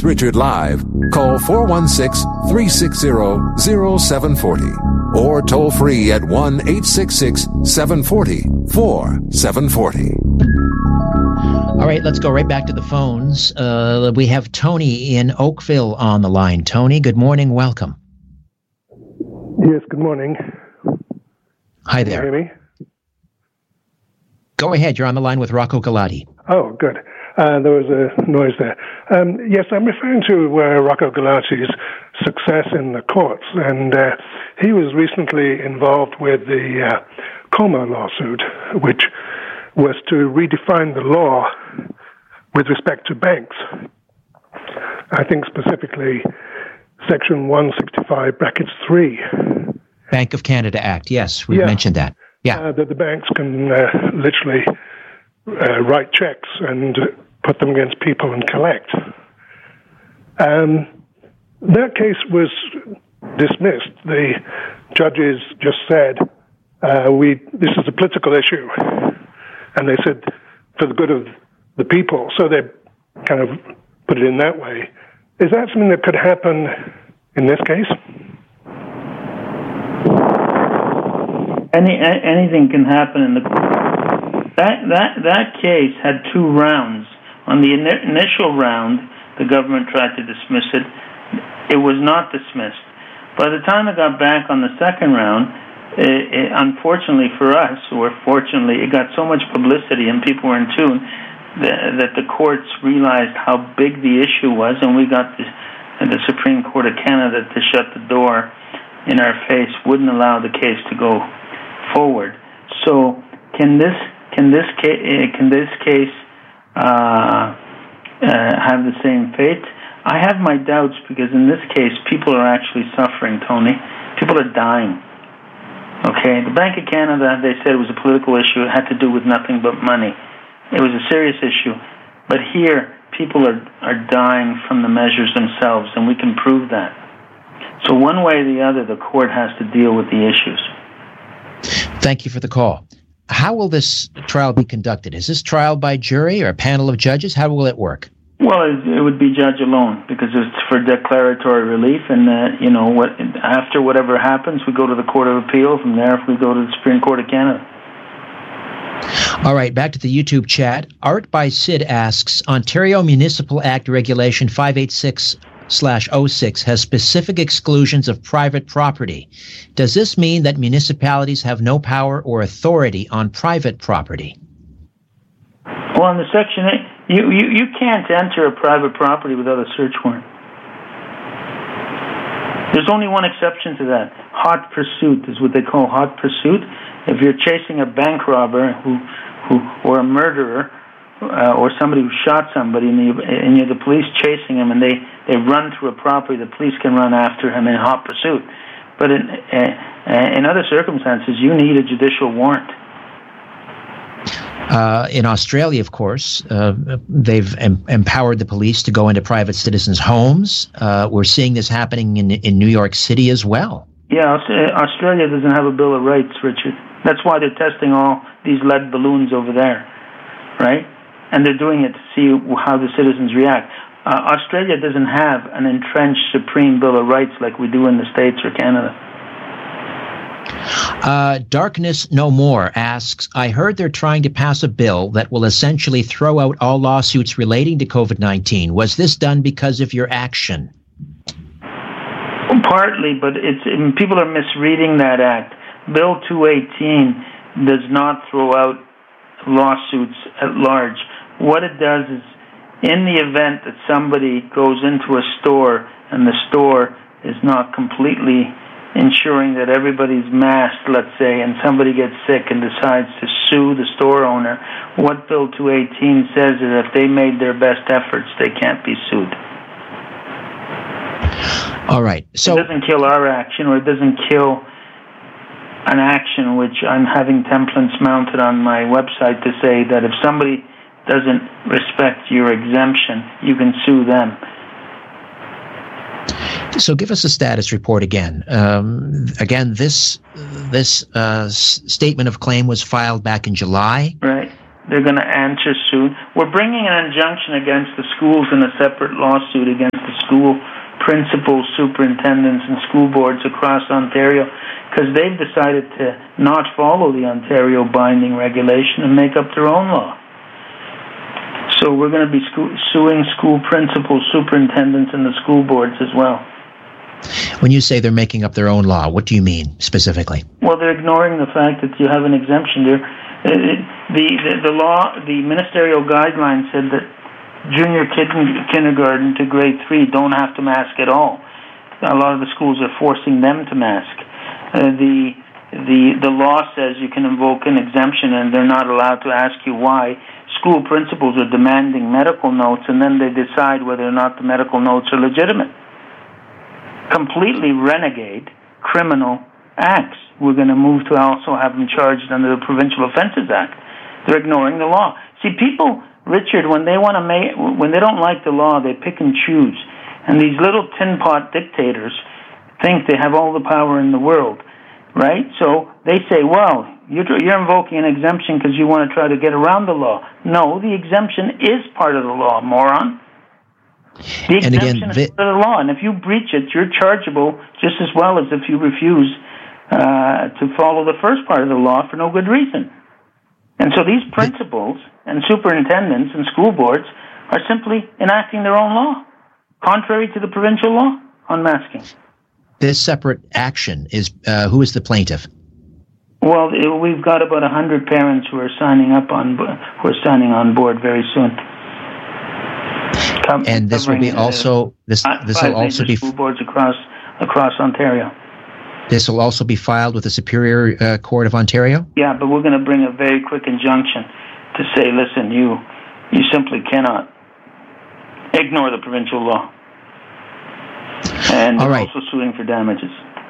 with Richard live, call 416-360-0740 or toll free at 1-866-740-4740. All right, let's go right back to the phones. We have Tony in Oakville on the line. Tony, good morning. Welcome. Yes, good morning. Hi there. Can you hear me? Go ahead. You're on the line with Rocco Galati. Oh, good. There was a noise there. Yes, I'm referring to Rocco Galati's success in the courts, and he was recently involved with the Coma lawsuit, which was to redefine the law with respect to banks. I think specifically Section 165(3). Bank of Canada Act. Yes, we've mentioned that. Yeah. That the banks can literally write checks and put them against people and collect. That case was dismissed. The judges just said, this is a political issue. And they said, for the good of the people. So they kind of put it in that way. Is that something that could happen in this case? Anything can happen in the that case had two rounds. On the initial round, the government tried to dismiss it. It was not dismissed. By the time it got back on the second round, unfortunately for us, or fortunately, it got so much publicity and people were in tune that the courts realized how big the issue was, and we got the Supreme Court of Canada to shut the door in our face, wouldn't allow the case to go forward. So, can this case have the same fate? I have my doubts because in this case, people are actually suffering, Tony. People are dying. Okay, the Bank of Canada, they said it was a political issue. It had to do with nothing but money. It was a serious issue. But here, people are dying from the measures themselves, and we can prove that. So one way or the other, the court has to deal with the issues. Thank you for the call. How will this trial be conducted? Is this trial by jury or a panel of judges? How will it work? Well, it would be judge alone because it's for declaratory relief, and after whatever happens, we go to the Court of Appeal. From there, we go to the Supreme Court of Canada. All right, back to the YouTube chat. Art by Sid asks, Ontario Municipal Act Regulation 586/06 has specific exclusions of private property. Does this mean that municipalities have no power or authority on private property? Well, in the Section 8, you can't enter a private property without a search warrant. There's only one exception to that. Hot pursuit is what they call hot pursuit. If you're chasing a bank robber or a murderer or somebody who shot somebody and you're the police chasing him and they run through a property, the police can run after him in hot pursuit. But in other circumstances, you need a judicial warrant. In Australia, of course, they've empowered the police to go into private citizens' homes. We're seeing this happening in New York City as well. Yeah, Australia doesn't have a Bill of Rights, Richard. That's why they're testing all these lead balloons over there, right? And they're doing it to see how the citizens react. Australia doesn't have an entrenched Supreme Bill of Rights like we do in the States or Canada. Darkness No More asks, I heard they're trying to pass a bill that will essentially throw out all lawsuits relating to COVID-19. Was this done because of your action? Partly, but people are misreading that act. Bill 218 does not throw out lawsuits at large. What it does is, in the event that somebody goes into a store and the store is not completely ensuring that everybody's masked, let's say, and somebody gets sick and decides to sue the store owner, what Bill 218 says is if they made their best efforts, they can't be sued. All right. So it doesn't kill our action, or it doesn't kill an action which I'm having templates mounted on my website to say that if somebody doesn't respect your exemption, you can sue them. So give us a status report again. This statement of claim was filed back in July. Right. they're going to answer soon. We're bringing an injunction against the schools in a separate lawsuit against the school principals, superintendents, and school boards across Ontario because they've decided to not follow the Ontario binding regulation and make up their own law. So we're going to be suing school principals, superintendents, and the school boards as well. When you say they're making up their own law, what do you mean specifically? Well, they're ignoring the fact that you have an exemption there. The law, the ministerial guidelines said that junior kindergarten to grade 3 don't have to mask at all. A lot of the schools are forcing them to mask. The law says you can invoke an exemption and they're not allowed to ask you why. School principals are demanding medical notes and then they decide whether or not the medical notes are legitimate. Completely renegade criminal acts. We're going to move to also have them charged under the Provincial Offences Act. They're ignoring the law. See, people, Richard, when they don't like the law, they pick and choose. And these little tin pot dictators think they have all the power in the world, right? So they say, well, you're invoking an exemption because you want to try to get around the law. No, the exemption is part of the law, moron. The exemption is part of the law, and if you breach it, you're chargeable just as well as if you refuse to follow the first part of the law for no good reason. And so these principals and superintendents and school boards are simply enacting their own law, contrary to the provincial law on masking. This separate action is who is the plaintiff? Well, we've got about 100 parents who are signing on board very soon. And this will be also this will also be school boards across Ontario. This will also be filed with the Superior Court of Ontario? Yeah, but we're going to bring a very quick injunction to say, listen, you simply cannot ignore the provincial law. And we're also suing for damages.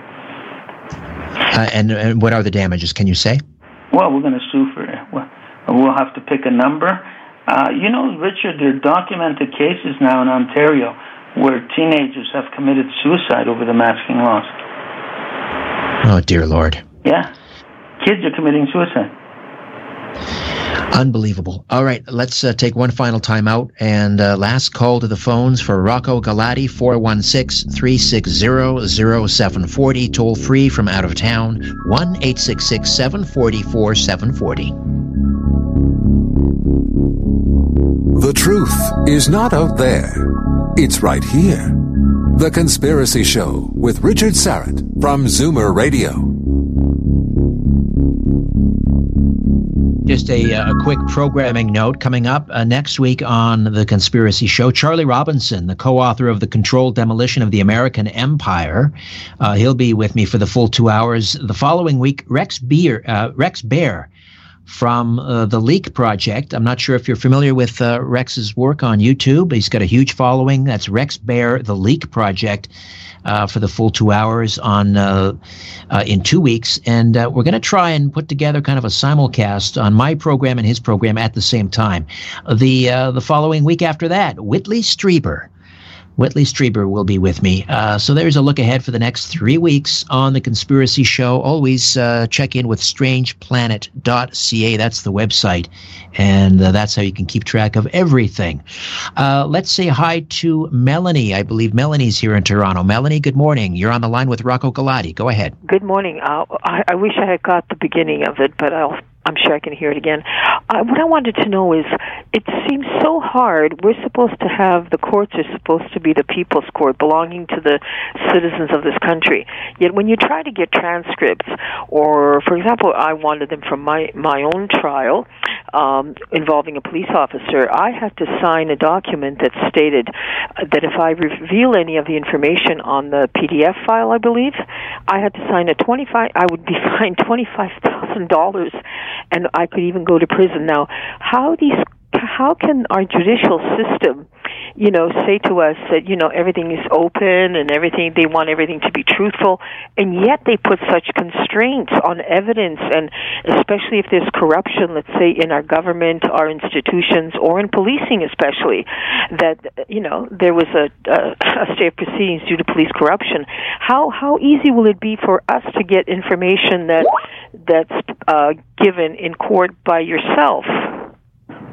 And what are the damages, can you say? Well, we're going to sue for it. We'll have to pick a number. Richard, there are documented cases now in Ontario where teenagers have committed suicide over the masking laws. Oh, dear Lord. Yeah. Kids are committing suicide. Unbelievable. All right, let's take one final time out. And last call to the phones for Rocco Galati, 416-360-0740. Toll free from out of town, 1-866-744-740. The truth is not out there. It's right here. The Conspiracy Show with Richard Syrett from Zoomer Radio. Just a quick programming note coming up next week on The Conspiracy Show. Charlie Robinson, the co-author of The Controlled Demolition of the American Empire. He'll be with me for the full 2 hours. The following week, Rex Bear from the Leak Project. I'm not sure if you're familiar with Rex's work on YouTube. He's got a huge following. That's Rex Bear, the Leak Project, for the full 2 hours in 2 weeks. And we're going to try and put together kind of a simulcast on my program and his program at the same time. The following week after that, Whitley Strieber will be with me. So there's a look ahead for the next 3 weeks on The Conspiracy Show. Always check in with strangeplanet.ca. That's the website. And that's how you can keep track of everything. Let's say hi to Melanie. I believe Melanie's here in Toronto. Melanie, good morning. You're on the line with Rocco Galati. Go ahead. Good morning. I wish I had got the beginning of it, but I'm sure I can hear it again. What I wanted to know is, it seems so hard. We're supposed to have, the courts are supposed to be the people's court, belonging to the citizens of this country. Yet when you try to get transcripts, or, for example, I wanted them from my own trial involving a police officer, I had to sign a document that stated that if I reveal any of the information on the PDF file, I believe, I had to sign I would be fined $25,000. And I could even go to prison. Now, how can our judicial system, say to us that, everything is open and everything, they want everything to be truthful, and yet they put such constraints on evidence, and especially if there's corruption, let's say in our government, our institutions, or in policing especially, that, there was a stay of proceedings due to police corruption. How easy will it be for us to get information that's given in court by yourself?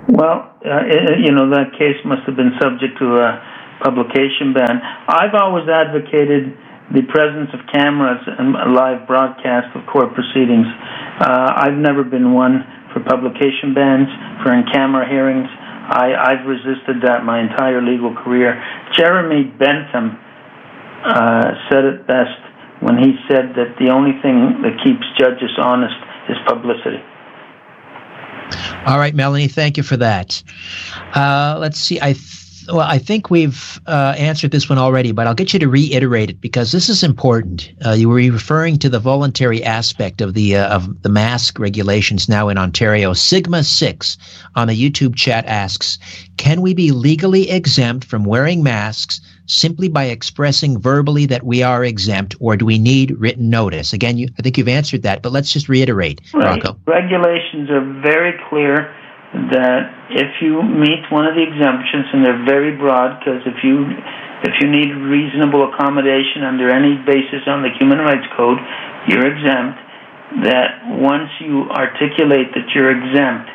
Well, that case must have been subject to a publication ban. I've always advocated the presence of cameras and a live broadcast of court proceedings. I've never been one for publication bans, for in-camera hearings. I've resisted that my entire legal career. Jeremy Bentham said it best when he said that the only thing that keeps judges honest is publicity. All right, Melanie, thank you for that. Let's see. I think we've answered this one already, but I'll get you to reiterate it because this is important. You were referring to the voluntary aspect of the mask regulations now in Ontario. Sigma 6 on the YouTube chat asks, can we be legally exempt from wearing masks simply by expressing verbally that we are exempt, or do we need written notice? Again, I think you've answered that, but let's just reiterate, Rocco. Regulations are very clear that if you meet one of the exemptions, and they're very broad, because if you need reasonable accommodation under any basis on the Human Rights Code, you're exempt. That once you articulate that you're exempt,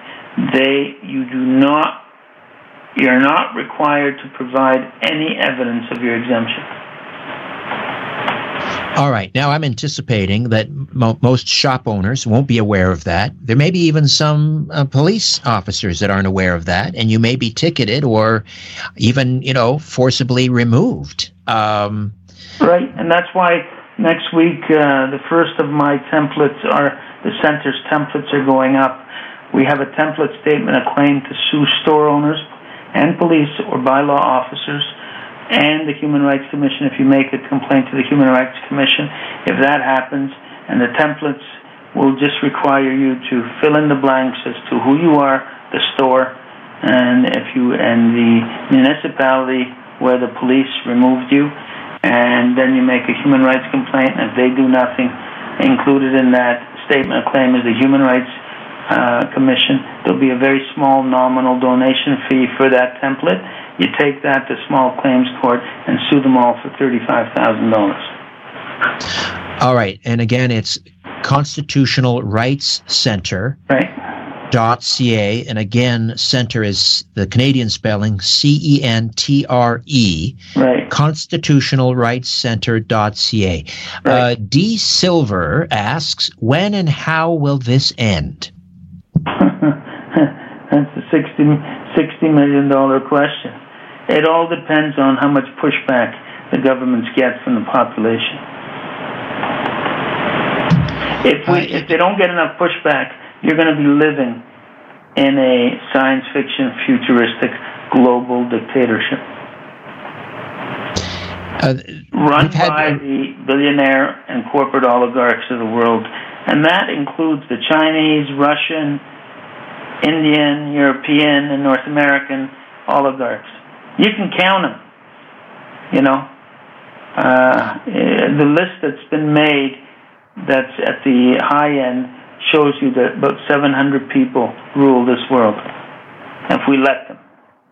you're not required to provide any evidence of your exemption. All right. Now, I'm anticipating that most shop owners won't be aware of that. There may be even some police officers that aren't aware of that, and you may be ticketed or even, forcibly removed. Right, and that's why next week the first of my templates the center's templates are going up. We have a template statement of claim to sue store owners and police or bylaw officers and the Human Rights Commission if you make a complaint to the Human Rights Commission. If that happens, and the templates will just require you to fill in the blanks as to who you are, the store, and the municipality where the police removed you, and then you make a human rights complaint, and if they do nothing, included in that statement of claim is the Human Rights Commission. There'll be a very small nominal donation fee for that template. You take that to small claims court and sue them all for $35,000. All right, and again, it's Constitutional Rights Center. Right. .ca, and again, center is the Canadian spelling, CENTRE. Right. Constitutionalrightscenter.ca. Right. D. Silver asks, when and how will this end? That's a $60 million question. It all depends on how much pushback the governments get from the population. If they don't get enough pushback, you're going to be living in a science fiction, futuristic, global dictatorship. Run by the billionaire and corporate oligarchs of the world. And that includes the Chinese, Russian, Indian, European, and North American oligarchs. You can count them. The list that's been made that's at the high end shows you that about 700 people rule this world, if we let them.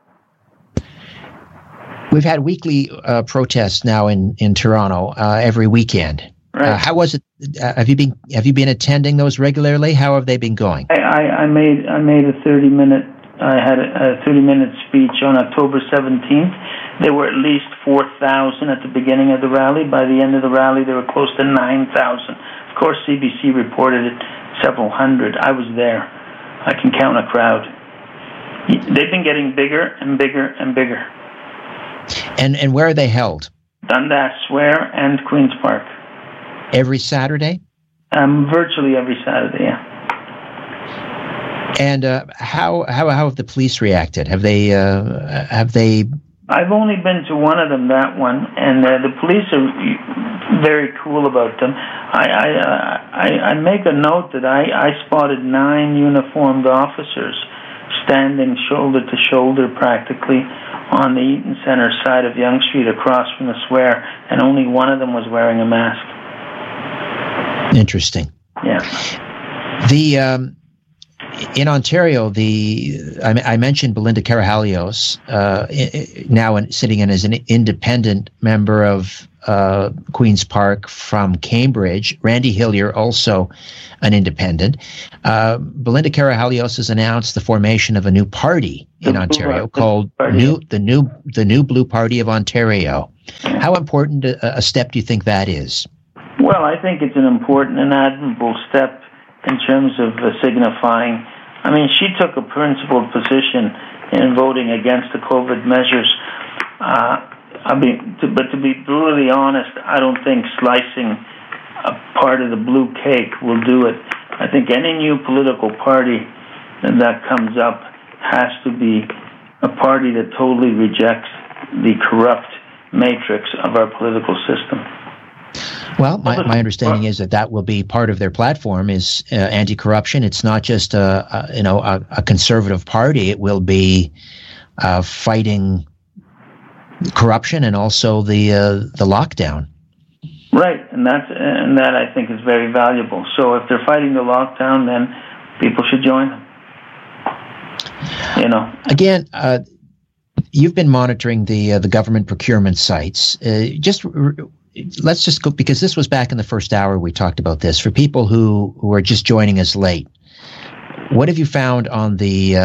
We've had weekly protests now in Toronto every weekend. Right. How was it? Have you been attending those regularly? How have they been going? I made a 30-minute. I had a 30-minute speech on October 17th. There were at least 4,000 at the beginning of the rally. By the end of the rally, there were close to 9,000. Of course, CBC reported it several hundred. I was there. I can count a crowd. They've been getting bigger and bigger and bigger. And where are they held? Dundas Square and Queen's Park. Every Saturday? Virtually every Saturday, yeah. And how have the police reacted? Have they? I've only been to one of them, that one, and the police are very cool about them. I make a note that I spotted 9 uniformed officers standing shoulder to shoulder practically on the Eaton Centre side of Yonge Street across from the square, and only one of them was wearing a mask. Interesting. Yeah. In Ontario, I mentioned Belinda Karahalios, now sitting in as an independent member of Queen's Park from Cambridge. Randy Hillier, also an independent. Belinda Karahalios has announced the formation of a new party in Ontario called the New Blue Party of Ontario. How important a step do you think that is? Well, I think it's an important and admirable step in terms of signifying. I mean, she took a principled position in voting against the COVID measures. But to be brutally honest, I don't think slicing a part of the blue cake will do it. I think any new political party that comes up has to be a party that totally rejects the corrupt matrix of our political system. Well, my understanding is that will be part of their platform is anti-corruption. It's not just a conservative party. It will be fighting corruption and also the lockdown. Right, and that I think is very valuable. So if they're fighting the lockdown, then people should join them. Again, you've been monitoring the government procurement sites. Let's just go, because this was back in the first hour we talked about this. For people who are just joining us late, what have you found on the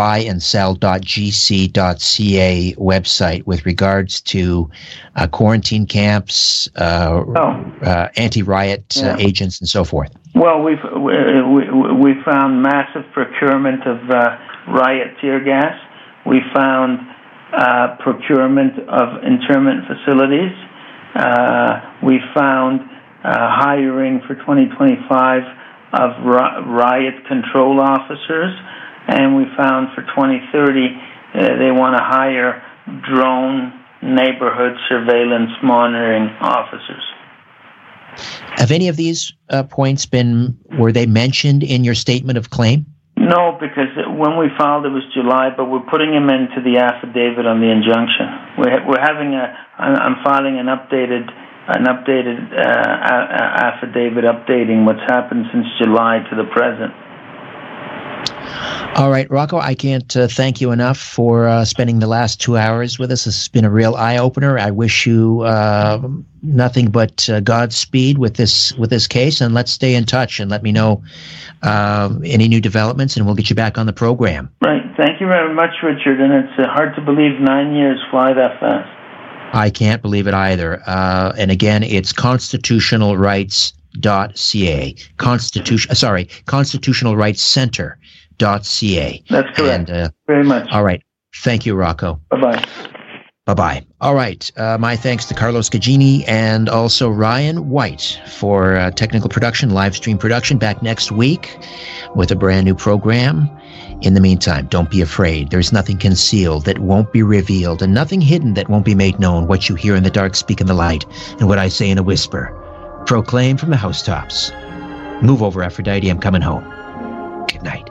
buyandsell.gc.ca website with regards to quarantine camps, anti-riot agents, and so forth? Well, we found massive procurement of riot tear gas. We found procurement of internment facilities. We found hiring for 2025 of riot control officers, and we found for 2030 they want to hire drone neighborhood surveillance monitoring officers. Have any of these points were they mentioned in your statement of claim? No, because when we filed it was July, but we're putting them into the affidavit on the injunction. I'm filing an updated affidavit updating what's happened since July to the present. All right, Rocco, I can't thank you enough for spending the last 2 hours with us. This has been a real eye-opener. I wish you nothing but Godspeed with this case, and let's stay in touch and let me know any new developments, and we'll get you back on the program. Right. Thank you very much, Richard, and it's hard to believe 9 years fly that fast. I can't believe it either. And again, it's constitutionalrights.ca. Constitutionalrightscenter.ca. That's correct. And, very much. All right. Thank you, Rocco. Bye-bye. Bye-bye. All right. My thanks to Carlos Gagini and also Ryan White for technical production, live stream production. Back next week with a brand new program. In the meantime, don't be afraid. There's nothing concealed that won't be revealed, and nothing hidden that won't be made known. What you hear in the dark, speak in the light, and what I say in a whisper, proclaim from the housetops. Move over, Aphrodite, I'm coming home. Good night.